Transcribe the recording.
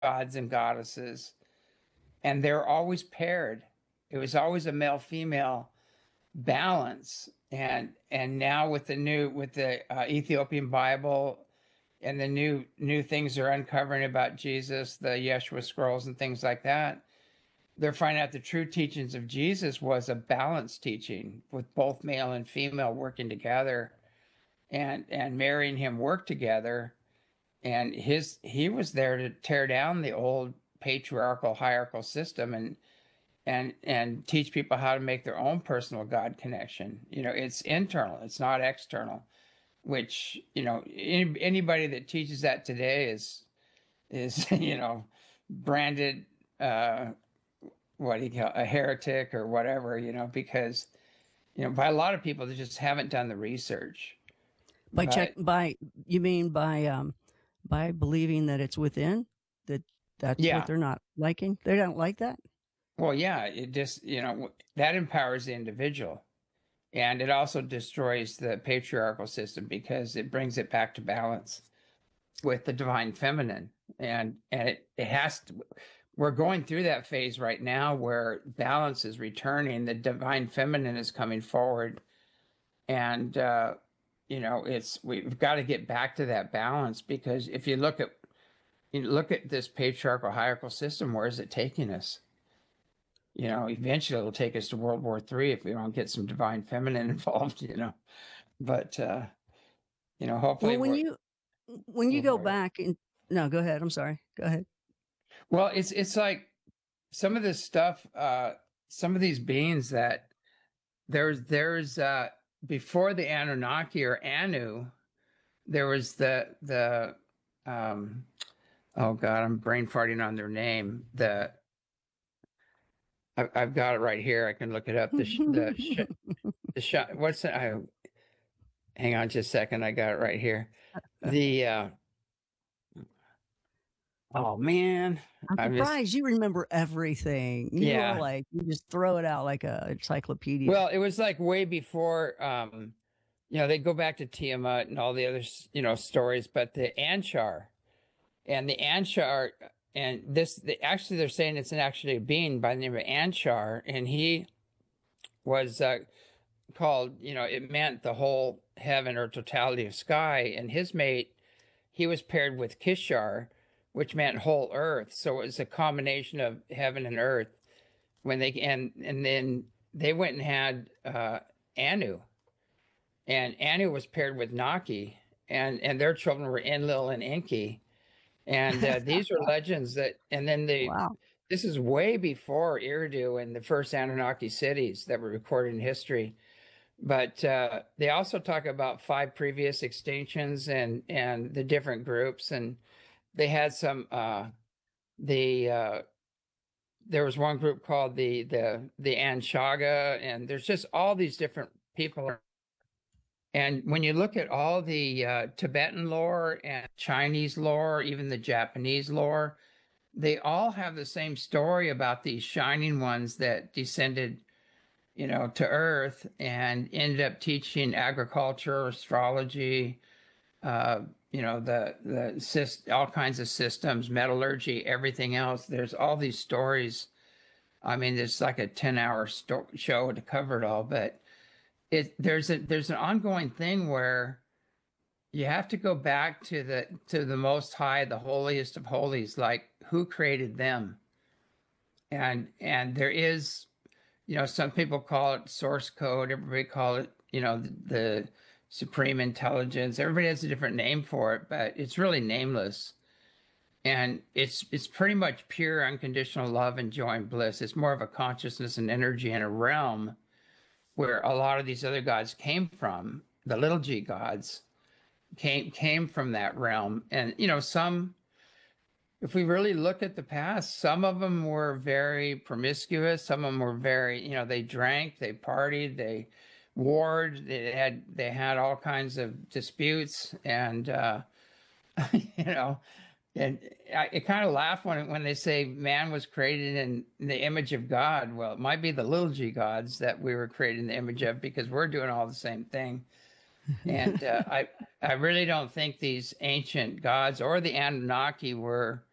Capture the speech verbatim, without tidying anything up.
gods and goddesses, and they're always paired. It was always a male female balance. And and now with the new with the uh, Ethiopian Bible and the new new things they're uncovering about Jesus, the Yeshua scrolls and things like that, they're finding out the true teachings of Jesus was a balanced teaching with both male and female working together, and and Mary and him work together. And his he was there to tear down the old patriarchal hierarchical system and and and teach people how to make their own personal God connection. You know, it's internal, it's not external. Which, you know, any, anybody that teaches that today is is you know branded uh, what do you call a heretic or whatever. You know, because you know by a lot of people that just haven't done the research. By check But by you mean by um by believing that it's within, that that's what yeah, they're not liking. They don't like that. well, yeah, it just you know that empowers the individual. And it also destroys the patriarchal system because it brings it back to balance with the divine feminine. And and it, it has to, we're going through that phase right now where balance is returning, the divine feminine is coming forward. And uh, you know, it's we've got to get back to that balance because if you look at you look at this patriarchal hierarchical system, where is it taking us? You know, eventually it'll take us to World War Three if we don't get some divine feminine involved, you know. But uh, you know, hopefully Well, when we're you when you oh go boy. back and no, go ahead. I'm sorry. Go ahead. Well, it's it's like some of this stuff, uh, some of these beings that there's there's uh before the Anunnaki or Anu, there was the the um oh God, I'm brain farting on their name. The I, I've got it right here. I can look it up. The sh the sh the sh what's it? I hang on just a second. I got it right here. The uh oh man, I'm I missed. surprised you remember everything. You are Yeah. like you just throw it out like a encyclopedia. Well, it was like way before um you know, they go back to Tiamat and all the other, you know, stories, but the Anshar and the Anshar and this the, actually they're saying it's an actually a being by the name of Anshar, and he was uh, called, you know, it meant the whole heaven or totality of sky, and his mate, he was paired with Kishar, which meant whole earth. So it was a combination of heaven and earth. When they and and then they went and had uh, Anu, and Anu was paired with Naki, and and their children were Enlil and Enki, and uh, these are legends that. And then the Wow. this is way before Eridu and the first Anunnaki cities that were recorded in history. But uh, they also talk about five previous extinctions and and the different groups, and they had some uh, the uh, there was one group called the the the Anshaga, and there's just all these different people. And when you look at all the uh, Tibetan lore and Chinese lore, even the Japanese lore, they all have the same story about these shining ones that descended, you know, to Earth and ended up teaching agriculture, astrology, uh, you know, the the all kinds of systems, metallurgy, everything else. There's all these stories. I mean, it's like a ten hour sto- show to cover it all, but it there's a there's an ongoing thing where you have to go back to the to the most high, the holiest of holies, like who created them. And and there is, you know, some people call it source code, everybody call it, you know, the, the supreme intelligence. Everybody has a different name for it, but it's really nameless. And it's it's pretty much pure unconditional love and joy and bliss. It's more of a consciousness and energy in a realm where a lot of these other gods came from. The little g gods came came from that realm. And you know, some, if we really look at the past, some of them were very promiscuous, some of them were very, you know, they drank, they partied, they warred, they had they had all kinds of disputes. And uh you know, and I, I kind of laugh when when they say man was created in the image of God. Well, it might be the little g gods that we were created in the image of because we're doing all the same thing. And uh, I I really don't think these ancient gods or the Anunnaki were